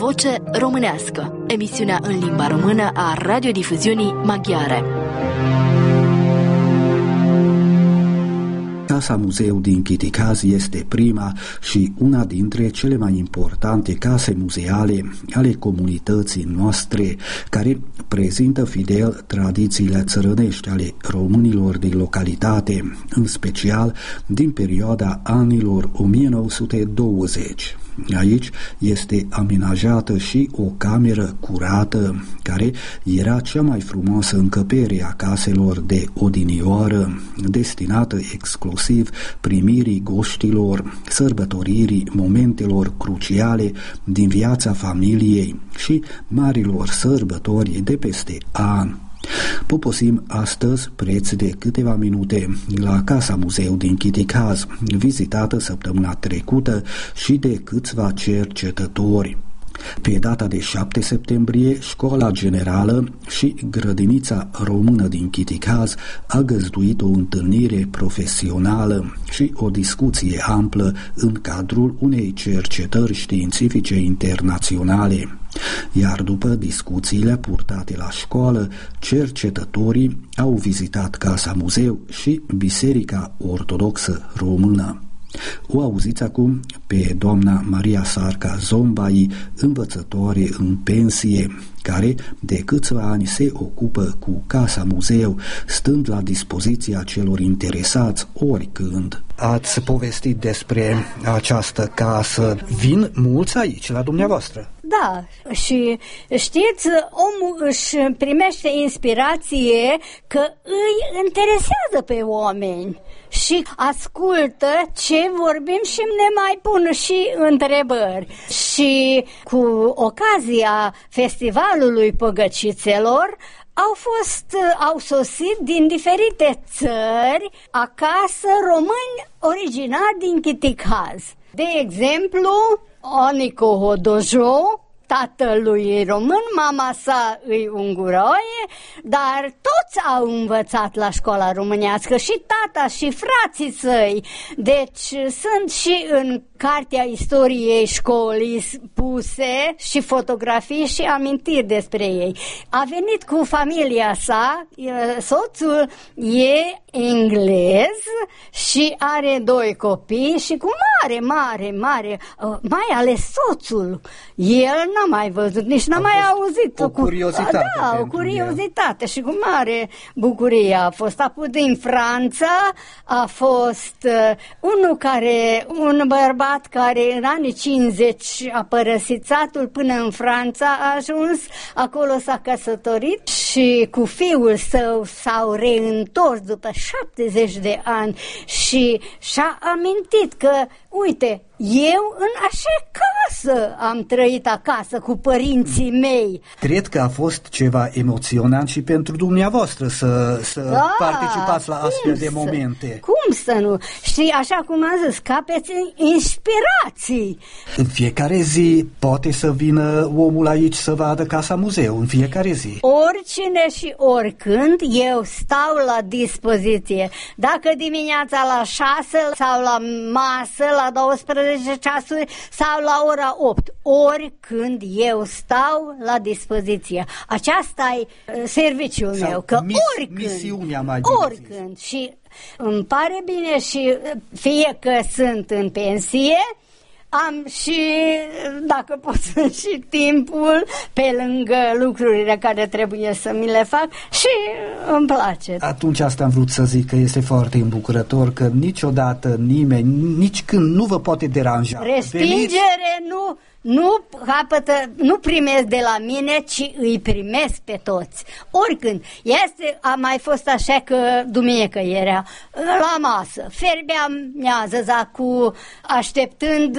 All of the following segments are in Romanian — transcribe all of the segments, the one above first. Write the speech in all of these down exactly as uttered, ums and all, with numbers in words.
Voce Românească, emisiunea în limba română a radiodifuziunii maghiare. Casa Muzeu din Chitikhaz este prima și una dintre cele mai importante case muzeale ale comunității noastre, care prezintă fidel tradițiile țărănești ale românilor din localitate, în special din perioada anilor o mie nouă sute douăzeci. Aici este amenajată și o cameră curată, care era cea mai frumoasă încăpere a caselor de odinioară, destinată exclusiv primirii goștilor, sărbătoririi momentelor cruciale din viața familiei și marilor sărbători de peste an. Poposim astăzi preț de câteva minute la Casa Muzeu din Chitikhaz, vizitată săptămâna trecută și de câțiva cercetători. Pe data de șapte septembrie, Școala Generală și Grădinița Română din Chitikhaz a găzduit o întâlnire profesională și o discuție amplă în cadrul unei cercetări științifice internaționale. Iar după discuțiile purtate la școală, cercetătorii au vizitat Casa Muzeu și Biserica Ortodoxă Română. O auziți acum pe doamna Maria Sarca Zombai, învățătoare în pensie, care de câțiva ani se ocupă cu Casa Muzeu, stând la dispoziția celor interesați oricând. Ați povestit despre această casă. Vin mulți aici, la dumneavoastră? Da, și știți, omul își primește inspirație că îi interesează pe oameni și ascultă ce vorbim și ne mai pun și întrebări. Și cu ocazia festivalului Păgăcițelor au fost, au sosit din diferite țări acasă români originari din Chitikhaz. De exemplu, Onico Hodojo, tatălui e român, mama sa îi unguroaie, dar toți au învățat la școala românească, și tata și frații săi. Deci sunt și în cartea istoriei școlii puse și fotografii și amintiri despre ei. A venit cu familia sa, soțul e englez și are doi copii și cu mare, mare, mare, mai ales soțul. El n-a mai văzut, nici n-a a mai auzit. O curiozitate. Da, o curiozitate și cu mare bucurie a fost. Apoi din Franța a fost uh, unul care, un bărbat care în anii cincizeci a părăsit satul până în Franța, a ajuns, acolo s-a căsătorit și cu fiul său s-au reîntors după șaptezeci de ani și și-a amintit că, uite, eu în așa casă am trăit acasă cu părinții mei. Cred că a fost ceva emoționant și pentru dumneavoastră să, să da, participați la astfel de momente. Cum să nu? Știi, așa cum am zis, capeți inspirații. În fiecare zi poate să vină omul aici să vadă Casa Muzeu, în fiecare zi. Oricine și oricând eu stau la dispoziție. Dacă dimineața la șase sau la masă la douăsprezece ceasuri sau la ora opt, oricând eu stau la dispoziție. Aceasta e serviciul sau meu, că mis- oricând, misiunea mai oricând și îmi pare bine și fie că sunt în pensie, am și, dacă pot, și timpul pe lângă lucrurile care trebuie să mi le fac și îmi place. Atunci asta am vrut să zic, că este foarte îmbucurător că niciodată nimeni, nici când nu vă poate deranja. Respingere Veniți... nu... Nu capătă, nu primesc de la mine, ci îi primesc pe toți. Oricând. Este, a mai fost așa că duminică era la masă. Ferbeam miază cu așteptând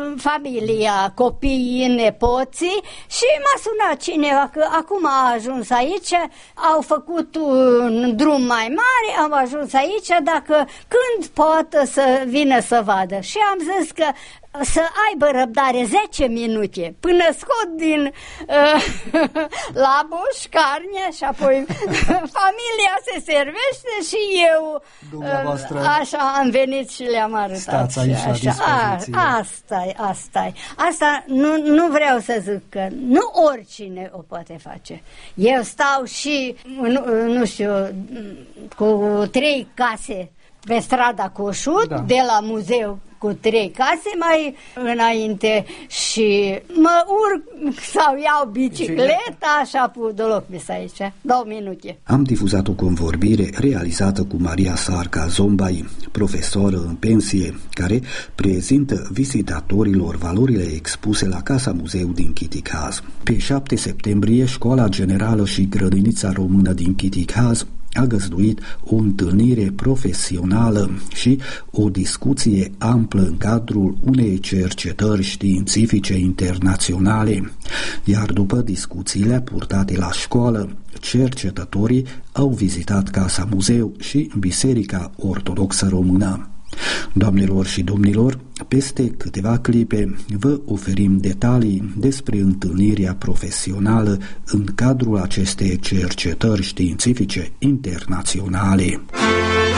familia, copiii, nepoții și m-a sunat cineva că acum a ajuns aici, au făcut un drum mai mare, am ajuns aici, dacă când poate să vină să vadă. Și am zis că să aibă răbdare zece minute până scot din uh, labuș carne și apoi familia se servește și eu uh, așa am venit și le-am arătat. Stați aici la dispoziție. Asta-i, asta-i. Asta nu, nu vreau să zic că nu oricine o poate face. Eu stau și, nu, nu știu, cu trei case pe strada Coșut, da. De la muzeu cu trei case mai înainte și mă urc sau iau bicicleta și apoi deloc mis aici, două minute. Am difuzat o convorbire realizată cu Maria Sarca Zombai, profesoră în pensie, care prezintă vizitatorilor valorile expuse la Casa Muzeu din Chitichaz. Pe șapte septembrie, Școala Generală și Grădinița Română din Chitichaz a găzduit o întâlnire profesională și o discuție amplă în cadrul unei cercetări științifice internaționale, iar după discuțiile purtate la școală, cercetătorii au vizitat Casa Muzeu și Biserica Ortodoxă Română. Doamnelor și domnilor, peste câteva clipe vă oferim detalii despre întâlnirea profesională în cadrul acestei cercetări științifice internaționale.